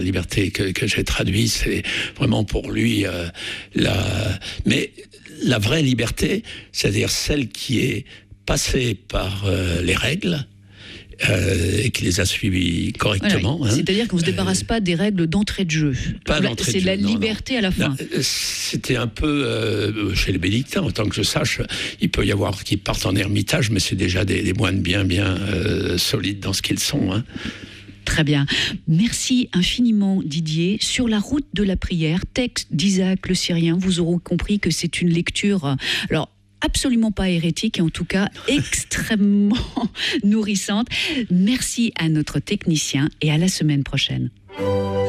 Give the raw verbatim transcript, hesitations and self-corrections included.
La liberté que, que j'ai traduit, c'est vraiment pour lui euh, la... Mais la vraie liberté, c'est-à-dire celle qui est passée par euh, les règles, Euh, et qui les a suivis correctement. Voilà, hein. C'est-à-dire qu'on ne se débarrasse euh, pas des règles d'entrée de jeu. Pas d'entrée c'est de la jeu, non, liberté non. à la fin. Là, c'était un peu euh, chez les bénédictins, autant que je sache, il peut y avoir qui partent en ermitage, mais c'est déjà des, des moines bien, bien euh, solides dans ce qu'ils sont. Hein. Très bien. Merci infiniment Didier. Sur la route de la prière, texte d'Isaac le Syrien, vous aurez compris que c'est une lecture... Alors, absolument pas hérétique et en tout cas extrêmement nourrissante. Merci à notre technicien et à la semaine prochaine.